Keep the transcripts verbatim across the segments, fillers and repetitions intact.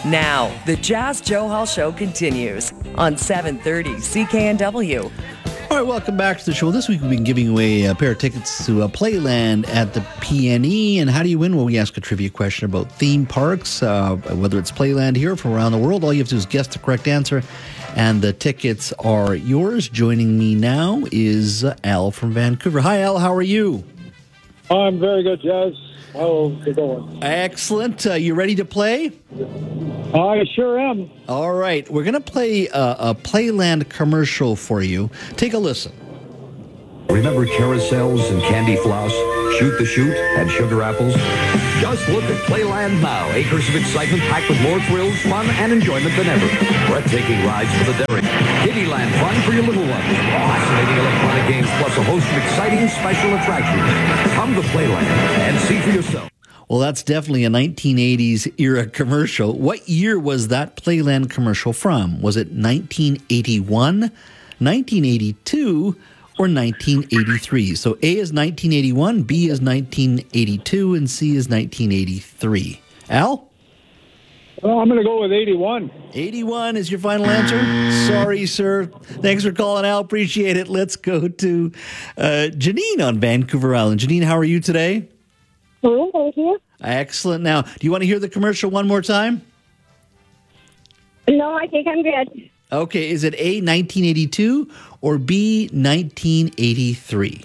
Now, the Jazz Joe Hall Show continues on seven thirty C K N W. All right, welcome back to the show. This week we've been giving away a pair of tickets to a Playland at the P N E. And how do you win? Well, we ask a trivia question about theme parks, uh, whether it's Playland here or from around the world. All you have to do is guess the correct answer, and the tickets are yours. Joining me now is Al from Vancouver. Hi, Al. How are you? I'm very good, Jazz. How's it going? Excellent. Uh, you ready to play? I sure am. All right. We're going to play a, a Playland commercial for you. Take a listen. Remember carousels and candy floss, shoot the chute, and sugar apples? Just look at Playland now. Acres of excitement packed with more thrills, fun, and enjoyment than ever. Breathtaking rides for the daring. Kiddieland fun for your little ones. Fascinating electronic games plus a host of exciting special attractions. Come to Playland and see for yourself. Well, that's definitely a nineteen eighties era commercial. What year was that Playland commercial from? Was it nineteen eighty-one, nineteen eighty-two, or nineteen eighty-three? So A is nineteen eighty-one, B is nineteen eighty-two, and C is nineteen eighty-three. Al? Well, I'm going to go with eighty-one. eighty-one is your final answer? Sorry, sir. Thanks for calling, Al. Appreciate it. Let's go to uh, Janine on Vancouver Island. Janine, how are you today? Hello, thank you. Excellent. Now, do you want to hear the commercial one more time? No, I think I'm good. Okay, is it A, nineteen eighty-two, or B, nineteen eighty-three?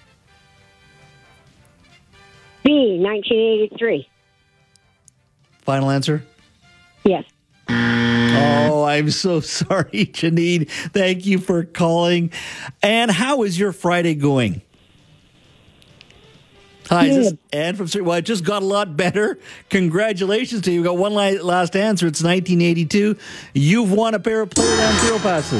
B, nineteen eighty-three. Final answer? Yes. Oh, I'm so sorry, Janine. Thank you for calling. And how is your Friday going? Hi, is this Anne from Sir? Well, it just got a lot better. Congratulations to you. You got one last answer. It's nineteen eighty-two. You've won a pair of Playland Thrill Passes.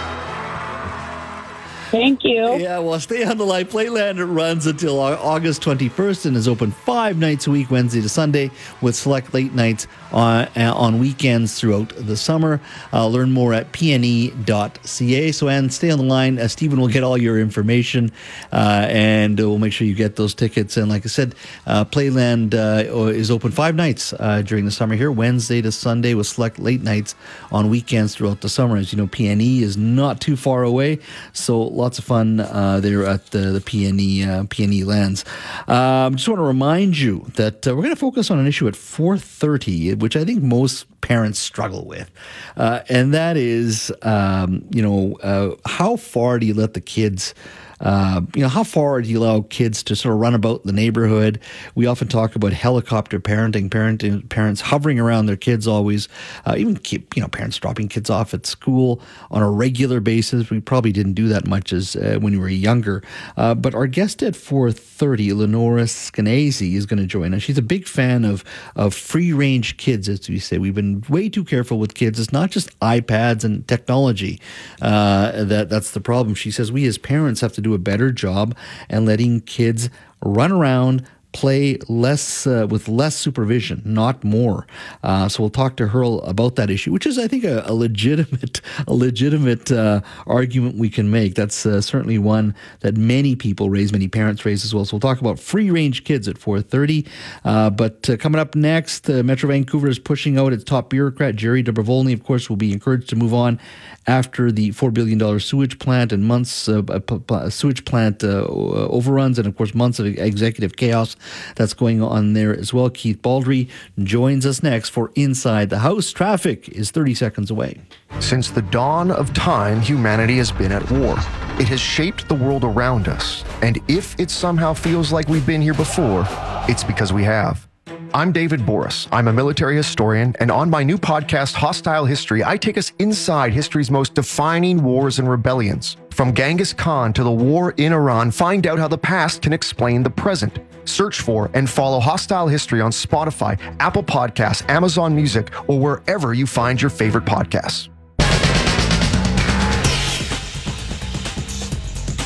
Thank you. Yeah, well, stay on the line. Playland runs until August twenty-first and is open five nights a week, Wednesday to Sunday, with select late nights on, on weekends throughout the summer. Uh, learn more at p n e dot c a. So, Anne, stay on the line. Uh, Stephen will get all your information, uh, and we'll make sure you get those tickets. And like I said, uh, Playland uh, is open five nights uh, during the summer here, Wednesday to Sunday, with select late nights on weekends throughout the summer. As you know, P N E is not too far away, so lots of fun uh, there at the, the P N E uh, P N E lands. Um, just want to remind you that uh, we're going to focus on an issue at four thirty, which I think most parents struggle with, uh, and that is, um, you know, uh, how far do you let the kids Uh, you know, how far do you allow kids to sort of run about the neighborhood? We often talk about helicopter parenting, parenting parents hovering around their kids always, uh, even keep, you know, parents dropping kids off at school on a regular basis. We probably didn't do that much as uh, when we were younger. Uh, but our guest at four thirty, Lenora Skenazy, is going to join us. She's a big fan of, of free-range kids, as we say. We've been way too careful with kids. It's not just iPads and technology uh, that that's the problem. She says we as parents have to do a better job and letting kids run around, play less uh, with less supervision, not more. Uh, so we'll talk to her about that issue, which is, I think, a, a legitimate, a legitimate uh, argument we can make. That's uh, certainly one that many people raise, many parents raise as well. So we'll talk about free-range kids at four thirty. Uh, but uh, coming up next, uh, Metro Vancouver is pushing out its top bureaucrat, Jerry Dobrovolny. Of course, will be encouraged to move on after the four billion dollars sewage plant and months of uh, p- p- sewage plant uh, overruns, and of course months of executive chaos that's going on there as well. Keith Baldry joins us next for Inside the House. Traffic is thirty seconds away. Since the dawn of time, humanity has been at war. It has shaped the world around us, and if it somehow feels like we've been here before, it's because we have. I'm David Boris. I'm a military historian, and on my new podcast, Hostile History, I take us inside history's most defining wars and rebellions. From Genghis Khan to the war in Iran, find out how the past can explain the present. Search for and follow Hostile History on Spotify, Apple Podcasts, Amazon Music, or wherever you find your favorite podcasts.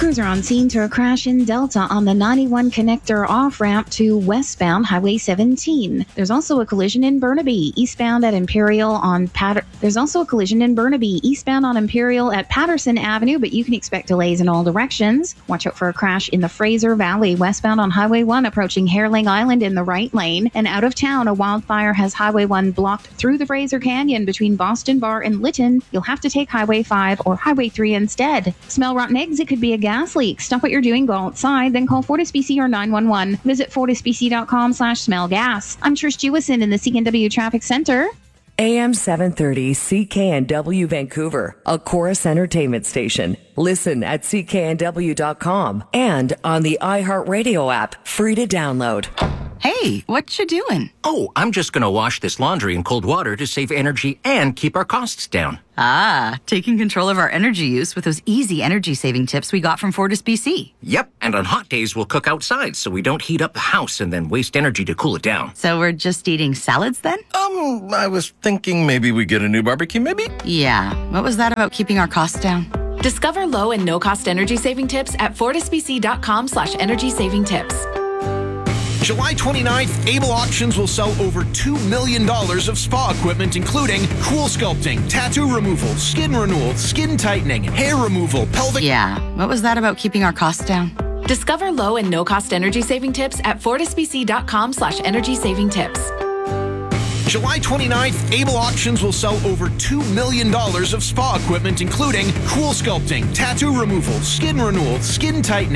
Crews are on scene to a crash in Delta on the ninety-one connector off-ramp to westbound Highway seventeen. There's also a collision in Burnaby, eastbound at Imperial on Patter- There's also a collision in Burnaby, eastbound on Imperial at Patterson Avenue, but you can expect delays in all directions. Watch out for a crash in the Fraser Valley, westbound on Highway one, approaching Hareling Island in the right lane. And out of town, a wildfire has Highway one blocked through the Fraser Canyon between Boston Bar and Lytton. You'll have to take Highway five or Highway three instead. Smell rotten eggs? It could be a gas leak. Stop what you're doing, go outside, then call FortisBC or nine one one. Visit fortisbc.com slash smell gas. I'm Trish Jewison in the C K N W Traffic Center. A M seven thirty C K N W Vancouver, a Chorus Entertainment station. Listen at C K N W dot com and on the iHeartRadio app, free to download. Hey, what you doing? Oh, I'm just going to wash this laundry in cold water to save energy and keep our costs down. Ah, taking control of our energy use with those easy energy-saving tips we got from FortisBC. Yep, and on hot days, we'll cook outside so we don't heat up the house and then waste energy to cool it down. So we're just eating salads then? Um, I was thinking maybe we get a new barbecue, maybe? Yeah, what was that about keeping our costs down? Discover low and no-cost energy-saving tips at fortisbc.com slash energy-saving tips. July twenty-ninth, Able Auctions will sell over two million dollars of spa equipment, including cool sculpting, tattoo removal, skin renewal, skin tightening, hair removal, pelvic... Yeah, what was that about keeping our costs down? Discover low and no-cost energy-saving tips at fortisbc.com slash energy-saving tips. July twenty-ninth, Able Auctions will sell over two million dollars of spa equipment, including cool sculpting, tattoo removal, skin renewal, skin tightening,